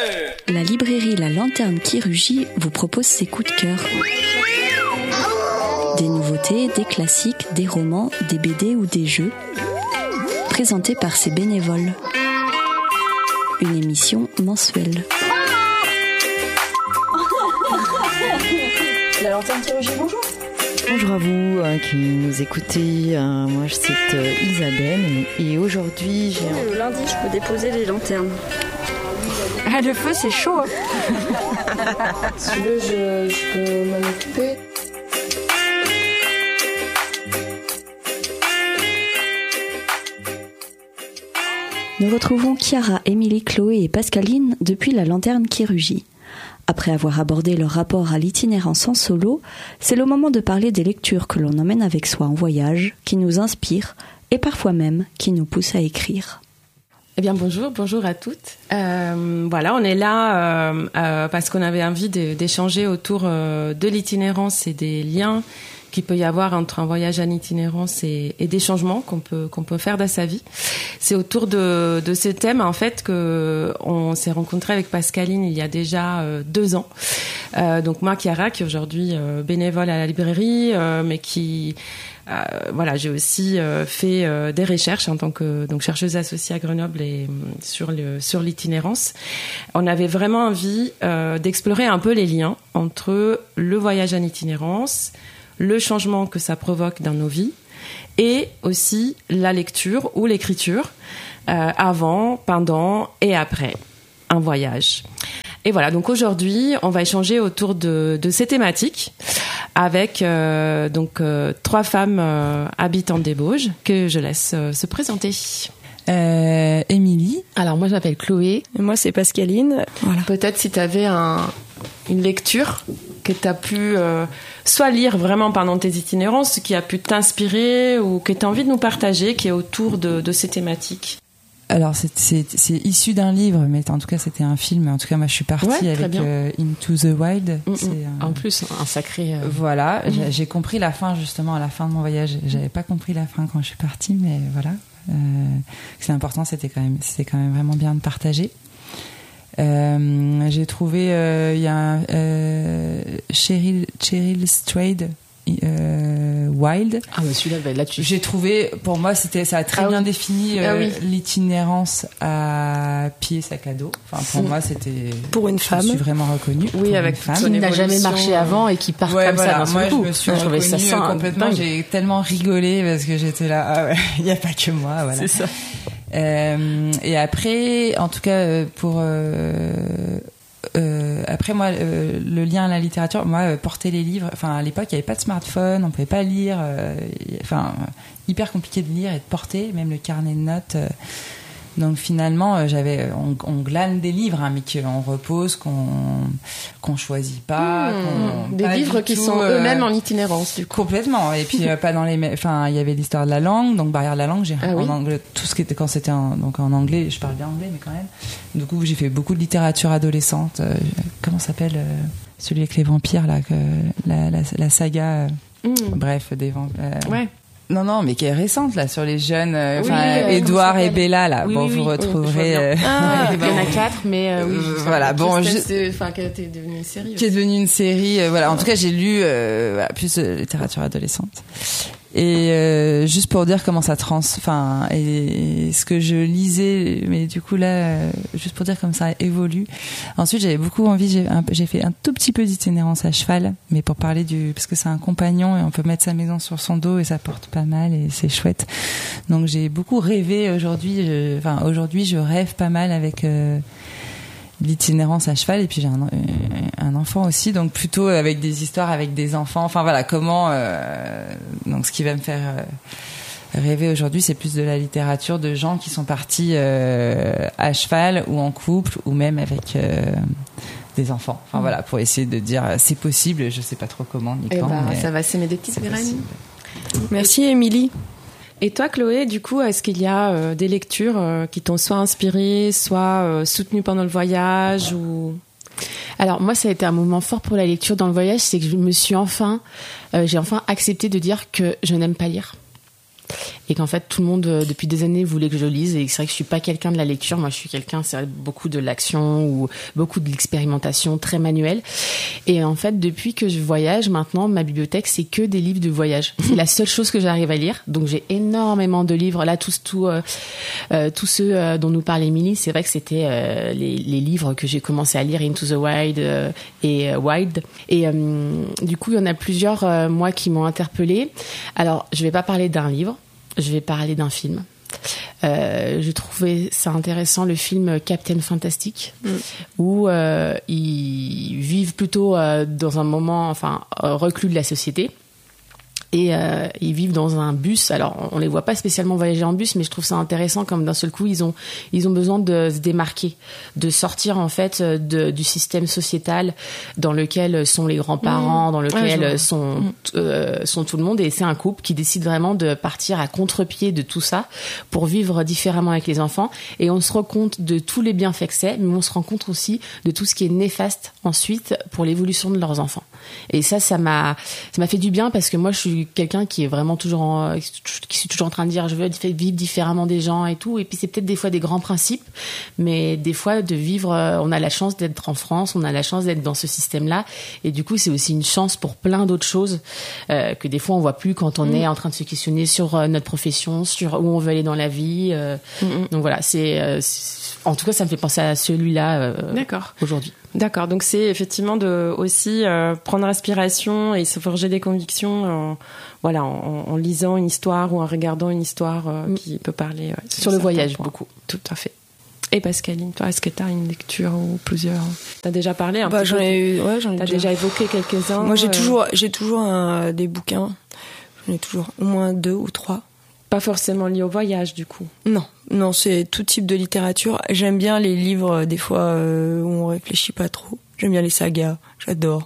La librairie La Lanterne qui rugit vous propose ses coups de cœur. Des nouveautés, des classiques, des romans, des BD ou des jeux, présentés par ses bénévoles. Une émission mensuelle. La Lanterne qui rugit, bonjour. Bonjour à vous qui nous écoutez. Moi, c'est Isabelle et aujourd'hui, Le lundi, je peux déposer les lanternes. Ah, le feu, c'est chaud. Celui-là, je peux m'en occuper. Nous retrouvons Chiara, Émilie, Chloé et Pascaline depuis La Lanterne qui rugit. Après avoir abordé leur rapport à l'itinérance en solo, c'est le moment de parler des lectures que l'on emmène avec soi en voyage, qui nous inspirent et parfois même qui nous poussent à écrire. Eh bien bonjour à toutes. Voilà, on est là parce qu'on avait envie d'échanger autour de l'itinérance et des liens qu'il peut y avoir entre un voyage en itinérance et des changements qu'on peut faire dans sa vie. C'est autour de ce thème en fait que on s'est rencontré avec Pascaline il y a déjà 2 ans. Donc moi, Chiara, qui est aujourd'hui bénévole à la librairie, mais qui voilà, j'ai aussi fait des recherches en tant que chercheuse associée à Grenoble et sur l'itinérance. On avait vraiment envie d'explorer un peu les liens entre le voyage en itinérance, le changement que ça provoque dans nos vies et aussi la lecture ou l'écriture avant, pendant et après un voyage. Et voilà, donc aujourd'hui, on va échanger autour de ces thématiques avec 3 femmes habitantes des Bauges que je laisse se présenter. Émilie. Alors moi je m'appelle Chloé. Et moi c'est Pascaline. Voilà. Peut-être si tu avais une lecture que tu as pu soit lire vraiment pendant tes itinérances, qui a pu t'inspirer ou que tu as envie de nous partager, qui est autour de ces thématiques. Alors c'est issu d'un livre, mais en tout cas c'était un film. En tout cas moi je suis partie avec Into the Wild. En plus un sacré. Voilà, j'ai compris la fin justement à la fin de mon voyage. J'avais pas compris la fin quand je suis partie, mais voilà. C'est important, c'était quand même vraiment bien de partager. J'ai trouvé il y a Cheryl Strayed Wild. Ah bah celui-là, là j'ai trouvé, pour moi ça a très bien défini l'itinérance à pied sac à dos. Enfin pour moi c'était pour une femme. Je suis vraiment reconnue. Oui, avec une femme qui n'a jamais marché avant et qui part comme ça d'un seul coup. Moi je me suis reconnue complètement. J'ai tellement rigolé parce que j'étais là. Il y a pas que moi. Voilà. C'est ça. Et après, en tout cas après moi le lien à la littérature, moi porter les livres, enfin à l'époque il n'y avait pas de smartphone, on pouvait pas lire, enfin hyper compliqué de lire et de porter, même le carnet de notes. Donc finalement on glane des livres mais qu'on repose, qu'on choisit pas, des livres qui sont eux-mêmes en itinérance du coup. Complètement. Et puis pas dans les, enfin il y avait l'histoire de la langue, donc barrière de la langue, en anglais, tout ce qui était quand c'était en anglais, je parle bien anglais mais quand même. Du coup j'ai fait beaucoup de littérature adolescente. Comment s'appelle celui avec les vampires là, la saga. Bref, des vampires. Ouais. Non, mais qui est récente là sur les jeunes, Édouard et Bella là. Vous retrouverez. Il y en a 4, mais voilà. Bon, qui est devenue une série. Qui est devenue une série. Voilà. En tout cas, j'ai lu plus de littérature adolescente. Et juste pour dire comment ça et ce que je lisais, mais du coup là, juste pour dire comment ça évolue. Ensuite, j'avais beaucoup envie, j'ai fait un tout petit peu d'itinérance à cheval, mais pour parler parce que c'est un compagnon et on peut mettre sa maison sur son dos et ça porte pas mal et c'est chouette. Donc j'ai beaucoup rêvé aujourd'hui. Aujourd'hui, je rêve pas mal avec l'itinérance à cheval, et puis j'ai un enfant aussi, donc plutôt avec des histoires avec des enfants. Enfin voilà, comment donc ce qui va me faire rêver aujourd'hui, c'est plus de la littérature de gens qui sont partis à cheval ou en couple ou même avec des enfants. Enfin voilà, pour essayer de dire c'est possible. Je sais pas trop comment ni quand. Mais ça va s'aimer des petites graines. Merci Émilie. Et toi, Chloé, du coup, est-ce qu'il y a des lectures qui t'ont soit inspirée, soit soutenues pendant le voyage ou... Alors moi, ça a été un moment fort pour la lecture dans le voyage, c'est que j'ai enfin accepté de dire que je n'aime pas lire. et qu'en fait tout le monde depuis des années voulait que je lise, et c'est vrai que je suis pas quelqu'un de la lecture. Moi, je suis quelqu'un, c'est vrai, beaucoup de l'action ou beaucoup de l'expérimentation, très manuelle. Et en fait, depuis que je voyage, maintenant ma bibliothèque c'est que des livres de voyage. C'est la seule chose que j'arrive à lire. Donc j'ai énormément de livres. Là, tous ceux dont nous parlait Émilie, c'est vrai que c'était les livres que j'ai commencé à lire, Into the Wild et Wild. Et du coup, il y en a plusieurs, moi, qui m'ont interpellée. Alors, je vais pas parler d'un livre, je vais parler d'un film. Je trouvais ça intéressant, le film Captain Fantastic, où ils vivent plutôt dans un moment, reclus de la société. Et ils vivent dans un bus. Alors, on les voit pas spécialement voyager en bus, mais je trouve ça intéressant, comme d'un seul coup, ils ont besoin de se démarquer, de sortir en fait du système sociétal dans lequel sont les grands-parents, dans lequel sont tout le monde. Et c'est un couple qui décide vraiment de partir à contre-pied de tout ça pour vivre différemment avec les enfants. Et on se rend compte de tous les bienfaits que c'est, mais on se rend compte aussi de tout ce qui est néfaste ensuite pour l'évolution de leurs enfants. Et ça m'a fait du bien, parce que moi, je suis quelqu'un qui est vraiment toujours qui suis toujours en train de dire je veux vivre différemment des gens et tout, et puis c'est peut-être des fois des grands principes, mais des fois de vivre, on a la chance d'être en France, on a la chance d'être dans ce système-là, et du coup c'est aussi une chance pour plein d'autres choses que des fois on voit plus quand on est en train de se questionner sur notre profession, sur où on veut aller dans la vie. Donc voilà, c'est en tout cas ça me fait penser à celui-là aujourd'hui. D'accord, donc c'est effectivement de aussi prendre inspiration et se forger des convictions en lisant une histoire ou en regardant une histoire qui peut parler sur le voyage points. beaucoup. Tout à fait. Et Pascaline, toi, est-ce que tu as une lecture ou plusieurs? T'as déjà parlé un petit j'en peu. ai T'as déjà évoqué quelques-uns. Moi, j'ai toujours des bouquins. J'en ai toujours au moins 2 ou 3. Pas forcément liés au voyage, du coup. Non, c'est tout type de littérature. J'aime bien les livres, des fois, où on réfléchit pas trop. J'aime bien les sagas, j'adore.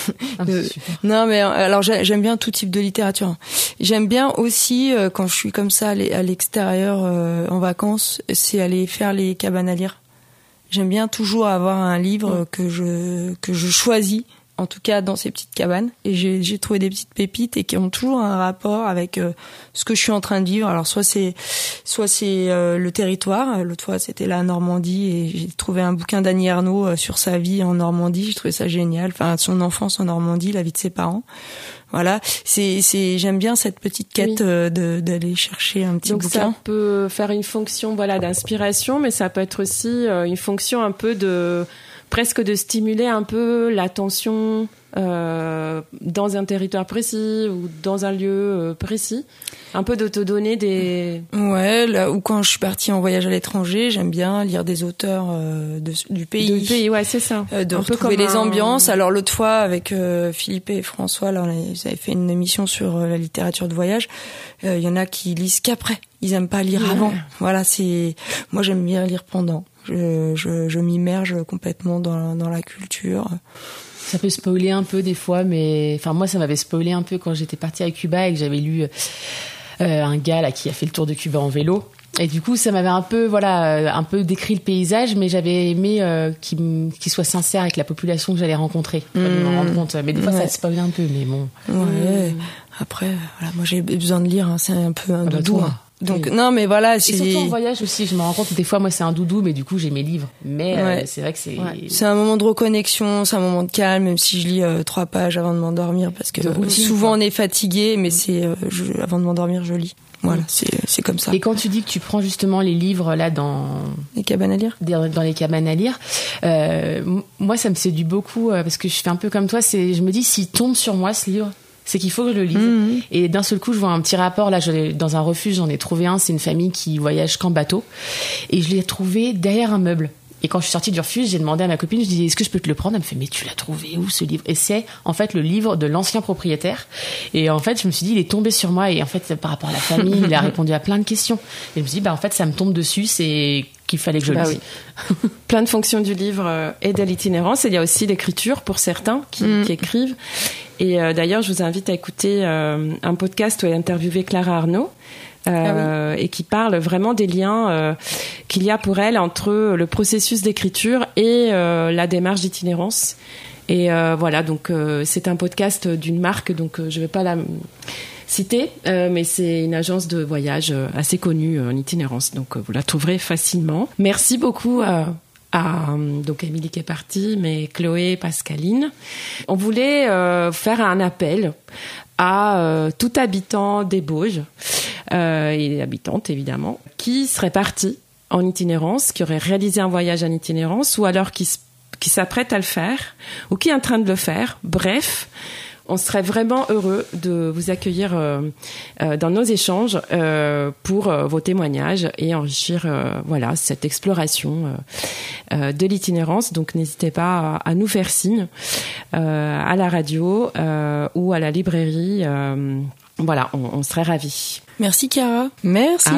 Non, mais alors j'aime bien tout type de littérature. J'aime bien aussi, quand je suis comme ça à l'extérieur, en vacances, c'est aller faire les cabanes à lire. J'aime bien toujours avoir un livre que je choisis, en tout cas dans ces petites cabanes, et j'ai trouvé des petites pépites et qui ont toujours un rapport avec ce que je suis en train de vivre. Alors soit c'est le territoire. L'autre fois c'était la Normandie, et j'ai trouvé un bouquin d'Annie Ernaux sur sa vie en Normandie. J'ai trouvé ça génial, son enfance en Normandie, la vie de ses parents. Voilà, j'aime bien cette petite quête d'aller chercher un petit bouquin. Donc ça peut faire une fonction d'inspiration, mais ça peut être aussi une fonction un peu presque de stimuler un peu l'attention dans un territoire précis ou dans un lieu précis, un peu de te donner des... Ouais, là où quand je suis partie en voyage à l'étranger, j'aime bien lire des auteurs du pays. Du pays, ouais, c'est ça. De retrouver les ambiances. Alors l'autre fois, avec Philippe et François, là, ils avaient fait une émission sur la littérature de voyage. Il y en a qui lisent qu'après. Ils aiment pas lire avant. Voilà, moi j'aime bien lire pendant. Je m'immerge complètement dans la culture. Ça peut spoiler un peu des fois, mais moi ça m'avait spoilé un peu quand j'étais partie à Cuba et que j'avais lu un gars là qui a fait le tour de Cuba en vélo. Et du coup, ça m'avait un peu décrit le paysage, mais j'avais aimé qu'il soit sincère avec la population que j'allais rencontrer. Me rendre compte. Mais des fois, ça spoil un peu, mais bon. Ouais. Après, voilà, moi j'ai besoin de lire. C'est un peu un doudou. Donc non, mais voilà, c'est... Et surtout en voyage aussi, je me rends compte que des fois moi c'est un doudou, mais du coup j'ai mes livres. Mais c'est vrai que c'est un moment de reconnexion, c'est un moment de calme, même si je lis 3 pages avant de m'endormir, parce que souvent on est fatigué, mais avant de m'endormir je lis. Voilà, c'est comme ça. Et quand tu dis que tu prends justement les livres là dans les cabanes à lire, dans les cabanes à lire, moi ça me séduit beaucoup parce que je fais un peu comme toi. Je me dis s'il tombe sur moi ce livre, c'est qu'il faut que je le lise. Et d'un seul coup, je vois un petit rapport. Là, dans un refuge, j'en ai trouvé un. C'est une famille qui voyage qu'en bateau. Et je l'ai trouvé derrière un meuble. Et quand je suis sortie du refuge, j'ai demandé à ma copine, je dis, est-ce que je peux te le prendre? Elle me fait, mais tu l'as trouvé où ce livre? Et c'est en fait le livre de l'ancien propriétaire. Et en fait, je me suis dit, il est tombé sur moi. Et en fait, par rapport à la famille, il a répondu à plein de questions. Et je me suis dit, en fait, ça me tombe dessus. C'est qu'il fallait que je le lise. Oui. Plein de fonctions du livre et de l'itinérance. Et il y a aussi l'écriture pour certains qui écrivent. Et d'ailleurs, je vous invite à écouter un podcast où elle a interviewé Clara Arnaud. Et qui parle vraiment des liens qu'il y a pour elle entre le processus d'écriture et la démarche d'itinérance. Et voilà, donc c'est un podcast d'une marque, donc je vais pas citer, mais c'est une agence de voyage assez connue en itinérance, donc vous la trouverez facilement. Merci beaucoup donc Émilie qui est partie, mais Chloé et Pascaline. On voulait faire un appel à tout habitant des Bauges, et habitantes évidemment, qui serait parti en itinérance, qui aurait réalisé un voyage en itinérance, ou alors qui s'apprête à le faire, ou qui est en train de le faire. Bref, on serait vraiment heureux de vous accueillir dans nos échanges pour vos témoignages et enrichir cette exploration de l'itinérance. Donc n'hésitez pas à nous faire signe à la radio ou à la librairie. On serait ravis. Merci Chiara. Merci.